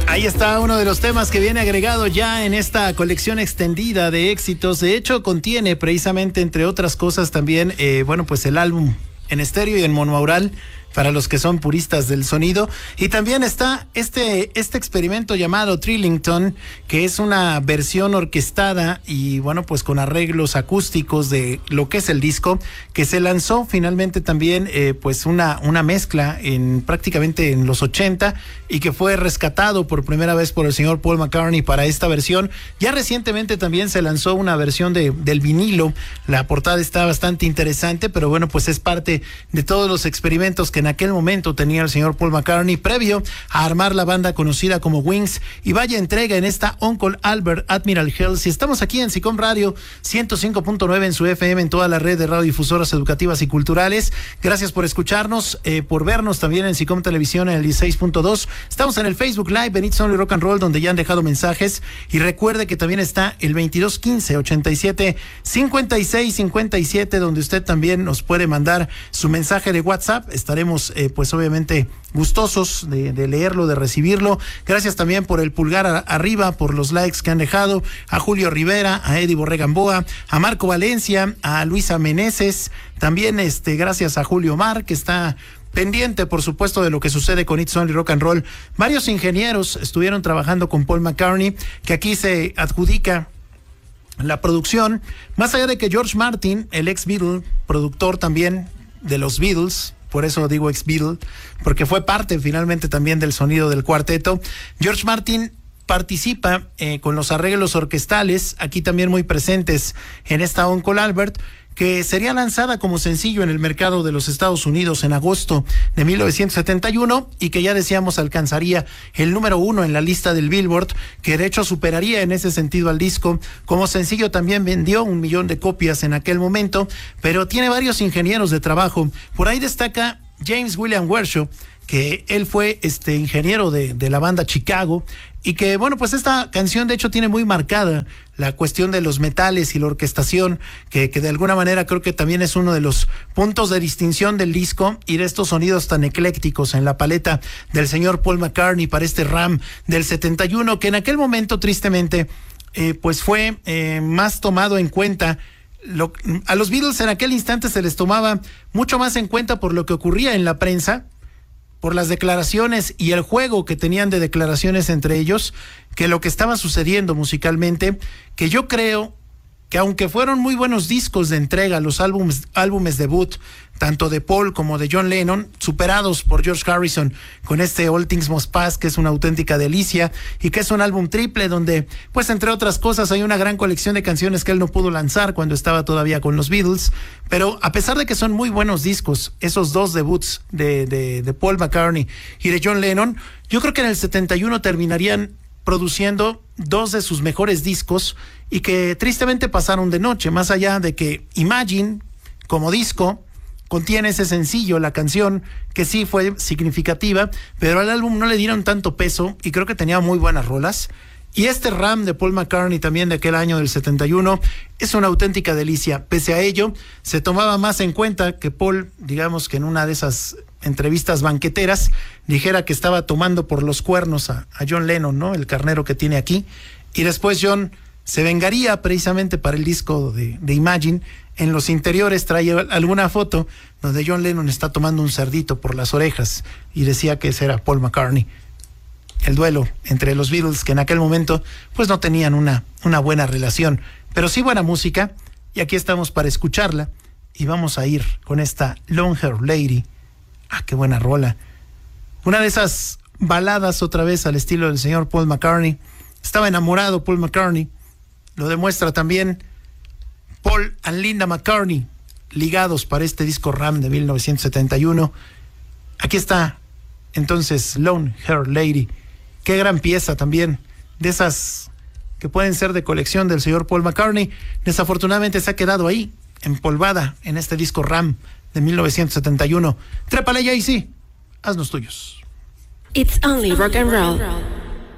Ahí está uno de los temas que viene agregado ya en esta colección extendida de éxitos. De hecho, contiene precisamente, entre otras cosas, también, pues el álbum en estéreo y en monoaural para los que son puristas del sonido. Y también está este experimento llamado Trillington, que es una versión orquestada y pues con arreglos acústicos de lo que es el disco, que se lanzó finalmente también una mezcla prácticamente en los 80 y que fue rescatado por primera vez por el señor Paul McCartney para esta versión. Ya recientemente también se lanzó una versión del vinilo. La portada está bastante interesante, pero es parte de todos los experimentos que en aquel momento tenía el señor Paul McCartney previo a armar la banda conocida como Wings. Y vaya entrega en esta Uncle Albert Admiral Hills. Y estamos aquí en SICOM Radio 105.9 en su FM, en toda la red de radiodifusoras educativas y culturales. Gracias por escucharnos, por vernos también en SICOM Televisión en el 16.2. Estamos en el Facebook Live, Benito Only Rock and Roll, donde ya han dejado mensajes. Y recuerde que también está el 2215-87-5657, donde usted también nos puede mandar su mensaje de WhatsApp. Estaremos obviamente gustosos de leerlo, de recibirlo. Gracias también por el pulgar arriba, por los likes que han dejado a Julio Rivera, a Eddie Borregamboa, a Marco Valencia, a Luisa Meneses, también gracias a Julio Mar, que está pendiente, por supuesto, de lo que sucede con It's Only Rock and Roll. Varios ingenieros estuvieron trabajando con Paul McCartney, que aquí se adjudica la producción, más allá de que George Martin, el ex Beatle, productor también de los Beatles, por eso digo ex Beatle, porque fue parte finalmente también del sonido del cuarteto. George Martin participa con los arreglos orquestales, aquí también muy presentes en esta Uncle Albert, que sería lanzada como sencillo en el mercado de los Estados Unidos en agosto de 1971 y que ya decíamos alcanzaría el número 1 en la lista del Billboard, que de hecho superaría en ese sentido al disco. Como sencillo también vendió 1 millón de copias en aquel momento, pero tiene varios ingenieros de trabajo. Por ahí destaca James William Wershaw, que él fue ingeniero de la banda Chicago, y que esta canción de hecho tiene muy marcada la cuestión de los metales y la orquestación, que de alguna manera creo que también es uno de los puntos de distinción del disco y de estos sonidos tan eclécticos en la paleta del señor Paul McCartney para este Ram del 71, que en aquel momento tristemente fue más tomado en cuenta. A los Beatles en aquel instante se les tomaba mucho más en cuenta por lo que ocurría en la prensa, por las declaraciones y el juego que tenían de declaraciones entre ellos, que lo que estaba sucediendo musicalmente, que yo creo que aunque fueron muy buenos discos de entrega, los álbumes debut, tanto de Paul como de John Lennon, superados por George Harrison con este All Things Must Pass, que es una auténtica delicia y que es un álbum triple donde, entre otras cosas, hay una gran colección de canciones que él no pudo lanzar cuando estaba todavía con los Beatles. Pero a pesar de que son muy buenos discos, esos dos debuts de Paul McCartney y de John Lennon, yo creo que en el 71 terminarían produciendo dos de sus mejores discos y que tristemente pasaron de noche, más allá de que Imagine, como disco, contiene ese sencillo, la canción que sí fue significativa, pero al álbum no le dieron tanto peso y creo que tenía muy buenas rolas. Y este Ram de Paul McCartney también de aquel año del 71 es una auténtica delicia. Pese a ello, se tomaba más en cuenta que Paul, digamos que en una de esas entrevistas banqueteras, dijera que estaba tomando por los cuernos a John Lennon, ¿no? El carnero que tiene aquí. Y después John se vengaría precisamente para el disco de Imagine. En los interiores traía alguna foto donde John Lennon está tomando un cerdito por las orejas y decía que ese era Paul McCartney. El duelo entre los Beatles, que en aquel momento no tenían una buena relación, pero sí buena música, y aquí estamos para escucharla, y vamos a ir con esta Long Hair Lady. Qué buena rola. Una de esas baladas otra vez al estilo del señor Paul McCartney. Estaba enamorado Paul McCartney, lo demuestra también Paul and Linda McCartney, ligados para este disco Ram de 1971. Aquí está entonces Long Hair Lady. Qué gran pieza también, de esas que pueden ser de colección del señor Paul McCartney. Desafortunadamente se ha quedado ahí, empolvada en este disco Ram de 1971. Trépale, Jay-Z, haznos tuyos. It's only rock and roll.